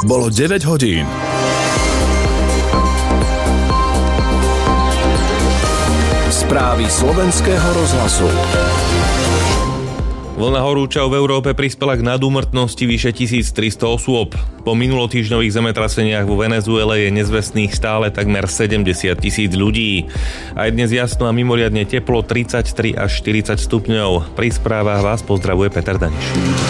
Bolo 9 hodín. Správy slovenského rozhlasu. Vlna horúčav v Európe prispela k nadúmrtnosti vyše 1300 osôb. Po minulotýždňových zemetraseniach vo Venezuele je nezvestných stále takmer 70 000 ľudí. Aj dnes jasno a mimoriadne teplo 33 až 40 stupňov. Pri správach vás pozdravuje Peter Daniš.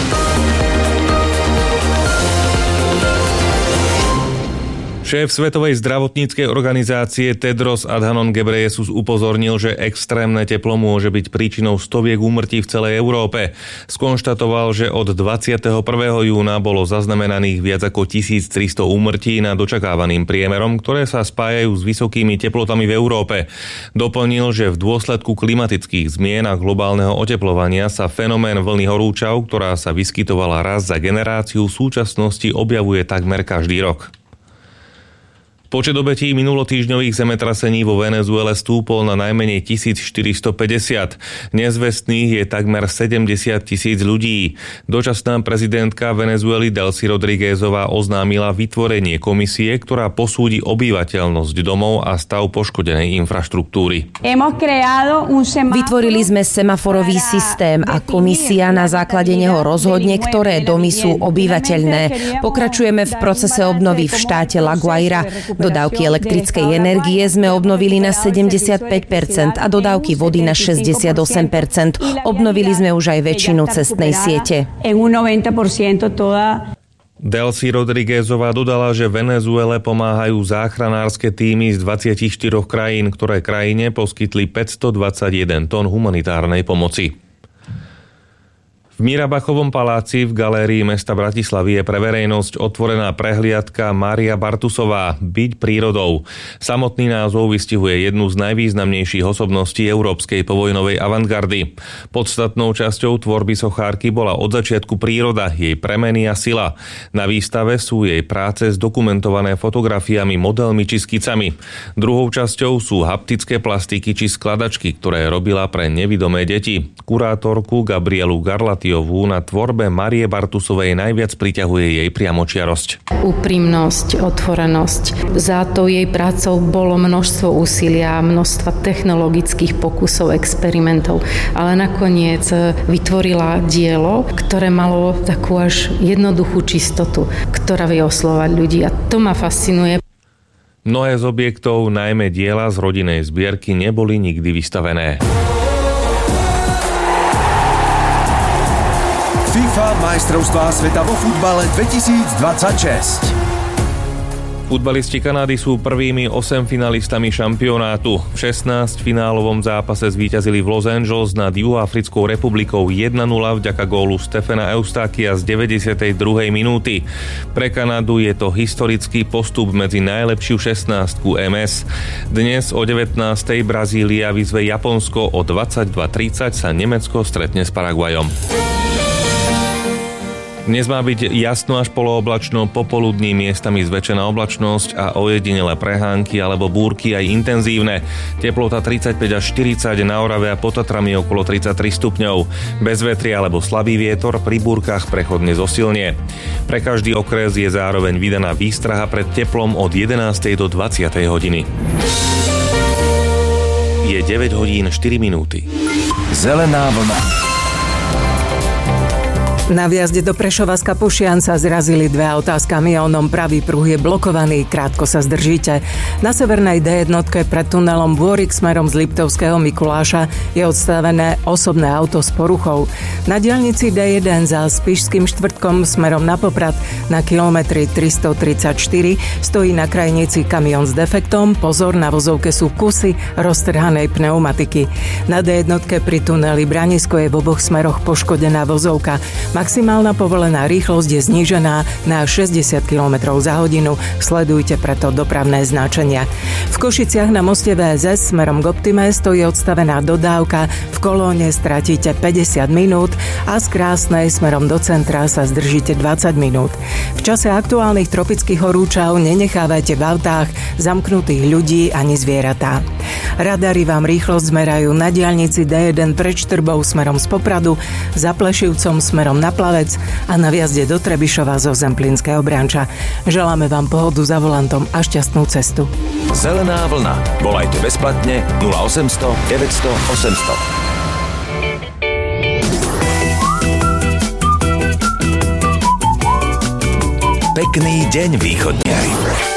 Šéf Svetovej zdravotníckej organizácie Tedros Adhanom Ghebreyesus upozornil, že extrémne teplo môže byť príčinou stoviek úmrtí v celej Európe. Skonštatoval, že od 21. júna bolo zaznamenaných viac ako 1300 úmrtí nad očakávaným priemerom, ktoré sa spájajú s vysokými teplotami v Európe. Doplnil, že v dôsledku klimatických zmien a globálneho oteplovania sa fenomén vlny horúčav, ktorá sa vyskytovala raz za generáciu, v súčasnosti objavuje takmer každý rok. Počet obetí minulotýždňových zemetrasení vo Venezuele stúpol na najmenej 1450. Nezvestných je takmer 70 000 ľudí. Dočasná prezidentka Venezuely Delcy Rodríguezová oznámila vytvorenie komisie, ktorá posúdi obyvateľnosť domov a stav poškodenej infraštruktúry. Vytvorili sme semaforový systém a komisia na základe neho rozhodne, ktoré domy sú obyvateľné. Pokračujeme v procese obnovy v štáte La Guaira. Dodávky elektrickej energie sme obnovili na 75% a dodávky vody na 68%. Obnovili sme už aj väčšinu cestnej siete. Delcy Rodríguezová dodala, že Venezuele pomáhajú záchranárske tímy z 24 krajín, ktoré krajine poskytli 521 tón humanitárnej pomoci. V Mirabachovom paláci v galérii mesta Bratislavy je pre verejnosť otvorená prehliadka Mária Bartusová Byť prírodou. Samotný názov vystihuje jednu z najvýznamnejších osobností európskej povojnovej avantgardy. Podstatnou časťou tvorby sochárky bola od začiatku príroda, jej premeny a sila. Na výstave sú jej práce zdokumentované fotografiami, modelmi či skicami. Druhou časťou sú haptické plastiky či skladačky, ktoré robila pre nevidomé deti. Kurátorku Gabrielu Garlatiovú na tvorbe Márie Bartusovej najviac priťahuje jej priamočiarosť. Úprimnosť, otvorenosť. Za to jej prácou bolo množstvo úsilia, množstva technologických pokusov, experimentov, ale nakoniec vytvorila dielo, ktoré malo takú až jednoduchú čistotu, ktorá vie oslovať ľudí, a to ma fascinuje. Mnohé z objektov, najmä diela z rodinnej zbierky, neboli nikdy vystavené. FIFA majstrovstvá sveta vo futbale 2026. Futbalisti Kanady sú prvými 8 finalistami šampionátu. V 16-finálovom zápase zvíťazili v Los Angeles nad Juhoafrickou republikou 1-0 vďaka gólu Stefana Eustákia z 92. minúty. Pre Kanadu je to historický postup medzi najlepšiu 16-ku MS. Dnes o 19. Brazília vyzve Japonsko, o 22:30 sa Nemecko stretne s Paraguajom. Dnes má byť jasno až polooblačno, popoludní miestami zväčšená oblačnosť a ojedinelé prehánky alebo búrky aj intenzívne. Teplota 35 až 40, na Orave a pod Tatrami okolo 33 stupňov. Bez vetria alebo slabý vietor, pri búrkach prechodne zosilnie. Pre každý okres je zároveň vydaná výstraha pred teplom od 11. do 20. hodiny. Je 9 hodín 4 minúty. Zelená vlna. Na vjazde do Prešova z Kapušian sa zrazili dve autá s kamiónom, pravý pruh je blokovaný, krátko sa zdržíte. Na severnej D1 pred tunelom Bôrik smerom z Liptovského Mikuláša je odstavené osobné auto s poruchou. Na diaľnici D1 za Spišským štvrtkom smerom na Poprad na kilometri 334 stojí na krajnici kamión s defektom, pozor, na vozovke sú kusy roztrhanej pneumatiky. Na D1 pri tuneli Branisko je v oboch smeroch poškodená vozovka. Maximálna povolená rýchlosť je znížená na 60 km za hodinu. Sledujte preto dopravné značenia. V Košiciach na moste VSS smerom k Optime stojí odstavená dodávka. V kolóne stratíte 50 minút a z Krásnej smerom do centra sa zdržíte 20 minút. V čase aktuálnych tropických horúčav nenechávajte v autách zamknutých ľudí ani zvieratá. Radary vám rýchlosť zmerajú na diaľnici D1 pred Štrbou smerom z Popradu, za Plešivcom smerom na Plavec a na vjazde do Trebišova zo Zemplínského Branča. Želáme vám pohodu za volantom a šťastnú cestu. Zelená vlna. Volajte bezplatne 0800 900 800. Pekný deň, východniari.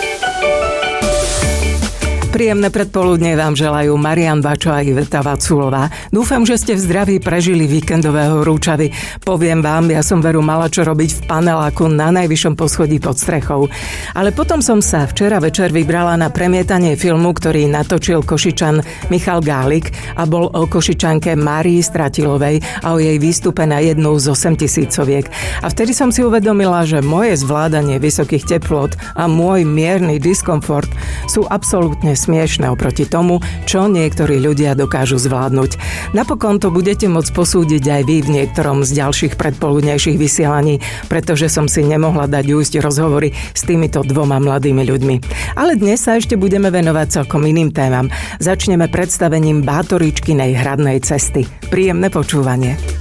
Príjemné predpoludne vám želajú Marian Bačo a Iveta Vaculová. Dúfam, že ste v zdraví prežili víkendového rúčavy. Poviem vám, ja som veru mala čo robiť v paneláku na najvyššom poschodí pod strechou. Ale potom som sa včera večer vybrala na premietanie filmu, ktorý natočil Košičan Michal Gálik a bol o Košičanke Márii Stratilovej a o jej výstupe na jednu z 8000-oviek. A vtedy som si uvedomila, že moje zvládanie vysokých teplôt a môj mierny diskomfort sú absolútne smiešne oproti tomu, čo niektorí ľudia dokážu zvládnuť. Napokon to budete môcť posúdiť aj vy v niektorom z ďalších predpoludnejších vysielaní, pretože som si nemohla dať ujsť rozhovory s týmito dvoma mladými ľuďmi. Ale dnes sa ešte budeme venovať celkom iným témam. Začneme predstavením Bátoričkinej hradnej cesty. Príjemné počúvanie.